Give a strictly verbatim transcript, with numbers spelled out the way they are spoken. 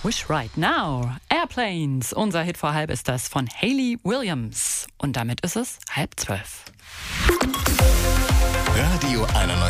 Wish Right Now. Airplanes. Unser Hit vor halb ist das von Hayley Williams. Und damit ist es halb zwölf. Radio einundneunzig.